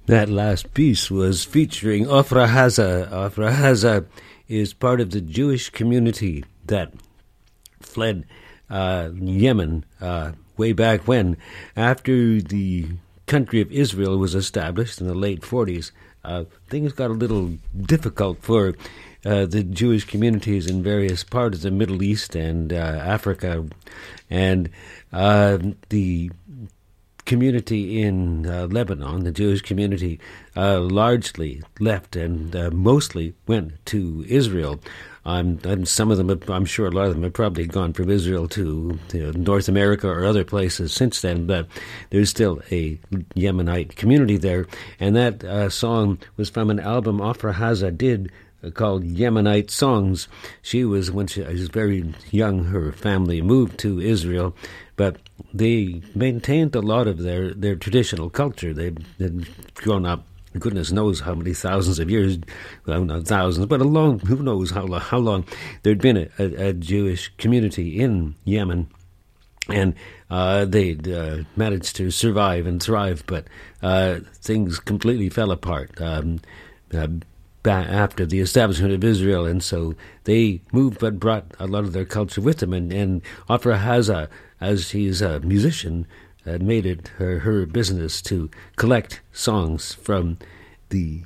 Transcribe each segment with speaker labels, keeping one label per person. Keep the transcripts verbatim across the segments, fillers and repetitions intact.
Speaker 1: That last piece was featuring Ofra Haza. Ofra Haza is part of the Jewish community that fled uh, Yemen uh, way back when, after the country of Israel was established in the late forties. Uh, things got a little difficult for uh, the Jewish communities in various parts of the Middle East and uh, Africa, and uh, the community in uh, Lebanon, the Jewish community, uh, largely left and uh, mostly went to Israel. Um, and some of them, have, I'm sure a lot of them have probably gone from Israel to, to North America or other places since then, but there's still a Yemenite community there. And that uh, song was from an album Ofra Haza did uh, called Yemenite Songs. She was, when she was very young, her family moved to Israel, but they maintained a lot of their, their traditional culture. They'd, they'd grown up, goodness knows how many thousands of years, well, not thousands, but a long, who knows how long, how long there'd been a, a, a Jewish community in Yemen. And uh, they'd uh, managed to survive and thrive, but uh, things completely fell apart um, uh, after the establishment of Israel, and so they moved but brought a lot of their culture with them. And, and Ofra Haza, as he's a musician, uh, made it her, her business to collect songs from the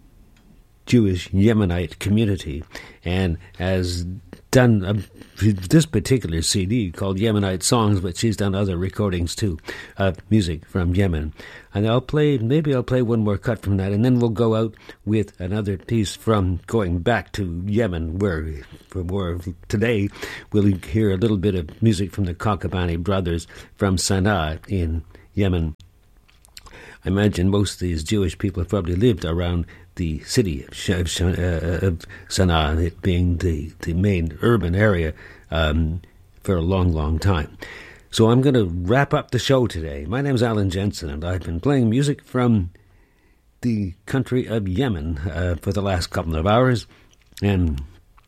Speaker 1: Jewish Yemenite community, and has done a, this particular C D called Yemenite Songs, but she's done other recordings too, uh, music from Yemen. And I'll play, maybe I'll play one more cut from that, and then we'll go out with another piece from going back to Yemen, where for more of today we'll hear a little bit of music from the Kakabani brothers from Sana'a in Yemen. I imagine most of these Jewish people have probably lived around the city of Sana'a, it being the, the main urban area, um, for a long, long time. So I'm going to wrap up the show today. My name is Alan Jensen, and I've been playing music from the country of Yemen uh, for the last couple of hours. And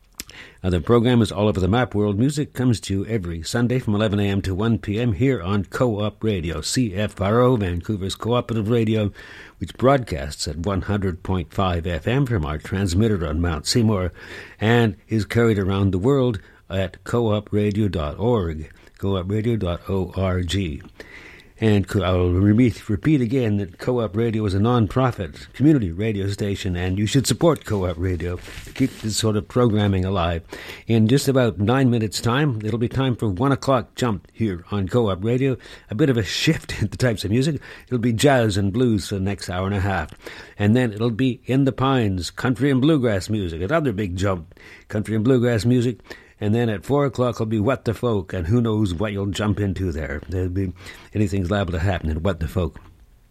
Speaker 1: uh, the program is All Over the Map. World Music comes to you every Sunday from eleven a.m. to one p.m. here on Co-op Radio, C F R O, Vancouver's Cooperative Radio, which broadcasts at one hundred point five F M from our transmitter on Mount Seymour, and is carried around the world at co op radio dot org, co op radio dot org. And I'll repeat, repeat again that Co-op Radio is a non-profit community radio station, and you should support Co-op Radio to keep this sort of programming alive. In just about nine minutes' time, it'll be time for one o'clock jump here on Co-op Radio. A bit of a shift in the types of music. It'll be jazz and blues for the next hour and a half. And then it'll be In the Pines, country and bluegrass music, another big jump, country and bluegrass music. And then at four o'clock it'll be What the Folk, and who knows what you'll jump into there. There'll be anything's liable to happen in What the Folk.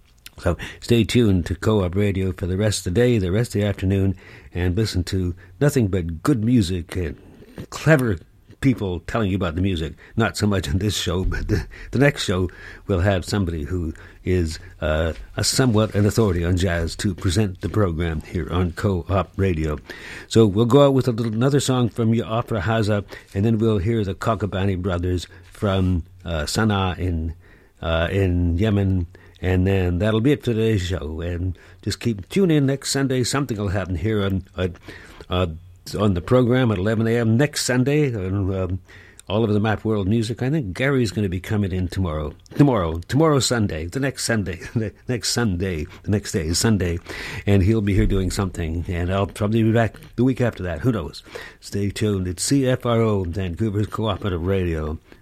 Speaker 1: So stay tuned to Co-op Radio for the rest of the day, the rest of the afternoon, and listen to nothing but good music and clever people telling you about the music. Not so much in this show, but the, the next show we'll have somebody who is uh, a somewhat an authority on jazz to present the program here on Co-op Radio. So we'll go out with a little, another song from Ofra Haza, and then we'll hear the Kakabani brothers from uh, Sana'a in uh, in Yemen, and then that'll be it for today's show. And just keep tune in next Sunday. Something will happen here on uh, uh, on the program at eleven a.m. next Sunday on um, All Over the Map World Music. I think Gary's going to be coming in tomorrow. Tomorrow. Tomorrow Sunday. The next Sunday. The next Sunday. The next day is Sunday. And he'll be here doing something. And I'll probably be back the week after that. Who knows? Stay tuned. It's C F R O, Vancouver's Cooperative Radio.